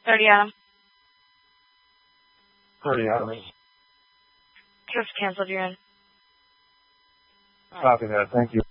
30 Adam. Pretty Adam. Just canceled, you're in. Copy that. Thank you.